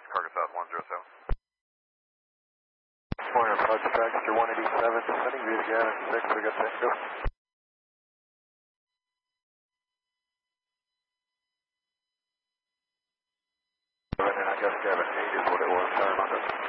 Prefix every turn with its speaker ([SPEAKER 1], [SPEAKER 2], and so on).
[SPEAKER 1] Cargo South 107.
[SPEAKER 2] Morning, approach Baxter 187, descending via Gavin 6, we got Tango. And I guess Gavin 8 is what it was, sorry about that.